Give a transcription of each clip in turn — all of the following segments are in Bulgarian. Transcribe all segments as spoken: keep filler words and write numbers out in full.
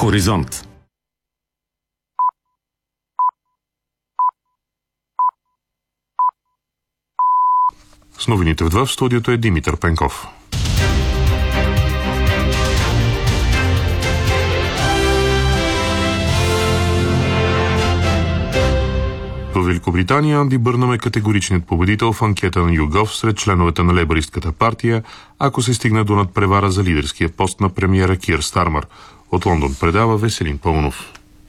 Хоризонт. С новините в два в студиото е Димитър Пенков. В Великобритания Анди Бърнъм е категоричният победител в анкета на YouGov сред членовете на лейбъристската партия, ако се стигне до надпревара за лидерския пост на премиера Кир Стармър. От Лондон предава Веселин Пълнов.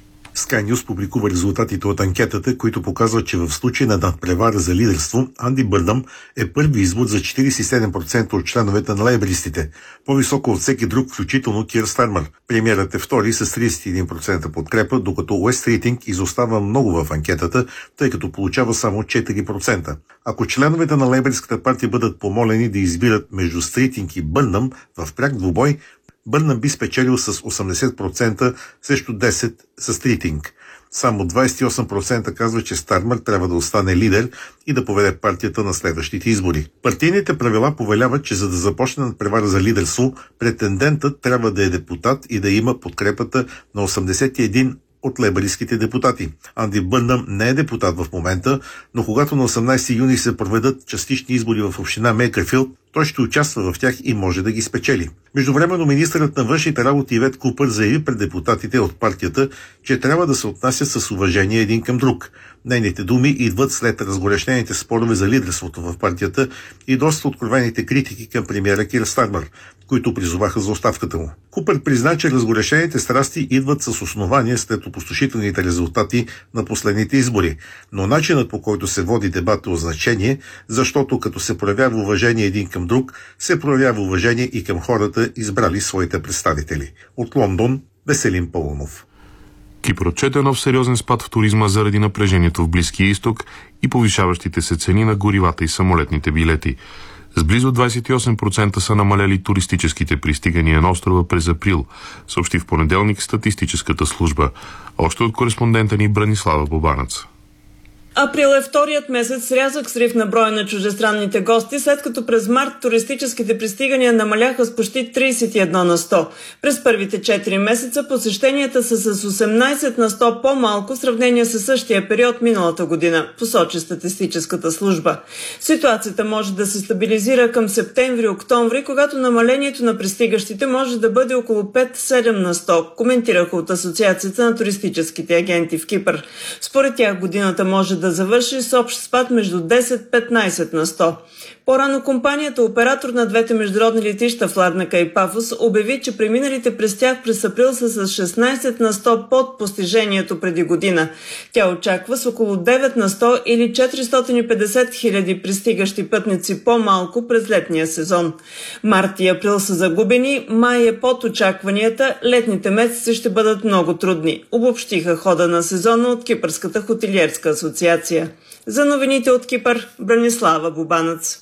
Sky News публикува резултатите от анкетата, които показват, че в случай на надпревара за лидерство, Анди Бърнъм е първи извод за четиридесет и седем процента от членовете на лейбъристите, по-високо от всеки друг, включително Кир Стармър. Премиерът е втори с тридесет и един процента подкрепа, докато Уест Рейтинг изостава много в анкетата, тъй като получава само четири процента. Ако членовете на лейбъристската партия бъдат помолени да избират между Стритинг и Бърнъм в пряк двубой, Бърнъм би спечелил с осемдесет процента срещу десет процента с Стритинг. Само двадесет и осем процента казва, че Стармър трябва да остане лидер и да поведе партията на следващите избори. Партийните правила повеляват, че за да започне надпревара за лидерство, претендентът трябва да е депутат и да има подкрепата на осемдесет и един от лейбъристските депутати. Анди Бърнъм не е депутат в момента, но когато на осемнадесети юни се проведат частични избори в община Мейкърфилд, той ще участва в тях и може да ги спечели. Междувременно министърът на външните работи Ивет Купър заяви пред депутатите от партията, че трябва да се отнасят с уважение един към друг. Нейните думи идват след разгорещените спорове за лидерството в партията и доста откровените критики към премиера Кир Стармър, които призоваха за оставката му. Купър призна, че разгорещените страсти идват с основание след опустошителните резултати на последните избори, но начинът, по който се води дебат е от значение, защото като се проявява уважение един към друг, се проявява уважение и към хората, избрали своите представители. От Лондон, Веселин Пълнов. Кипър отчете нов сериозен спад в туризма заради напрежението в Близкия изток и повишаващите се цени на горивата и самолетните билети. С близо двадесет и осем процента са намалели туристическите пристигания на острова през април, съобщи в понеделник статистическата служба. Още от кореспондента ни Бранислава Бобанец. Април е вторият месец с рязък срив на броя на чуждестранните гости, след като през март туристическите пристигания намаляха с почти тридесет и едно на сто. През първите четири месеца посещенията са с осемнадесет на сто по-малко в сравнение с същия период миналата година, посочи статистическата служба. Ситуацията може да се стабилизира към септември-октомври, когато намалението на пристигащите може да бъде около пет-седем на сто, коментираха от Асоциацията на туристическите агенти в Кипър. Според тях годината може да да завърши с общ спад между десет и петнадесет на сто. По-рано компанията, оператор на двете международни летища в Ларнака и Пафос, обяви, че преминалите през тях през април са с шестнадесет на сто под постижението преди година. Тя очаква с около девет на сто или четиристотин и петдесет хиляди пристигащи пътници по-малко през летния сезон. Март и април са загубени, май е под очакванията, летните месеци ще бъдат много трудни, обобщиха хода на сезона от Кипърската хотелиерска асоциация. За новините от Кипър, Бранислава Бобанец.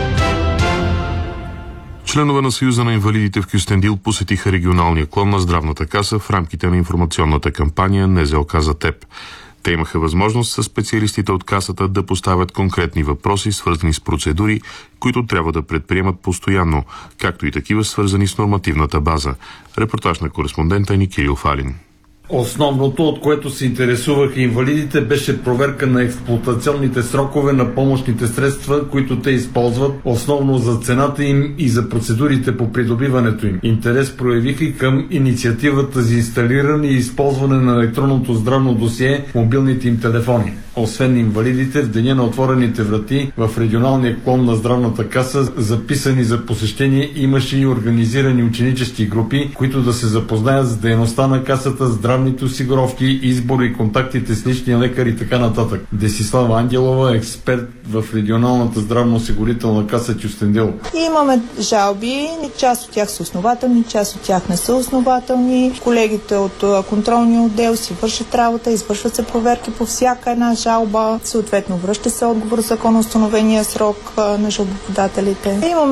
Членове на Съюза на инвалидите в Кюстендил посетиха регионалния клон на здравната каса в рамките на информационната кампания НЗОК за теб. Те имаха възможност със специалистите от касата да поставят конкретни въпроси, свързани с процедури, които трябва да предприемат постоянно, както и такива свързани с нормативната база. Репортаж на кореспондента ни Кирил Фалин. Основното, от което се интересуваха инвалидите, беше проверка на експлоатационните срокове на помощните средства, които те използват, основно за цената им и за процедурите по придобиването им. Интерес проявиха и към инициативата за инсталиране и използване на електронното здравно досие в мобилните им телефони. Освен инвалидите, в деня на отворените врати в регионалния клон на здравната каса, записани за посещение, имаше и организирани ученически групи, които да се запознаят с дейността на касата, здравните осигуровки, избори и контактите с личния лекар и така нататък. Десислава Ангелова, експерт в регионалната здравноосигурителна каса Кюстендил. Имаме жалби, част от тях са основателни, част от тях не са основателни. Колегите от контролния отдел си вършат работа, извършват се проверки по всяка една жалба, съответно връща се отговор за законоустановения срок на жалбоподателите. Имаме